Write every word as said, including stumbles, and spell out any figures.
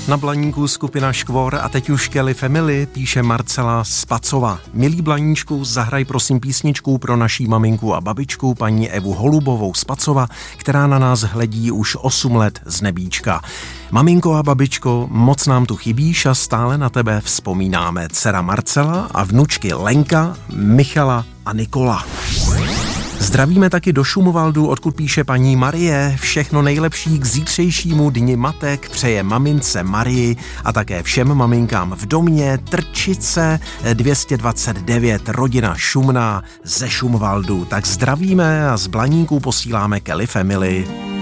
Na Blaníku skupina Škvor a teď už Kelly Family, píše Marcela Spacova. Milý Blaníčku, zahraj prosím písničku pro naší maminku a babičku, paní Evu Holubovou Spacova, která na nás hledí už osm let z nebíčka. Maminko a babičko, moc nám tu chybíš a stále na tebe vzpomínáme. Dcera Marcela a vnučky Lenka, Michala a Nikola. Zdravíme taky do Šumvaldu, odkud píše paní Marie. Všechno nejlepší k zítřejšímu dni matek přeje mamince Marii a také všem maminkám v domě. Trčice dvě stě dvacet devět, rodina Šumná ze Šumvaldu. Tak zdravíme a z Blaníku posíláme Kelly Family.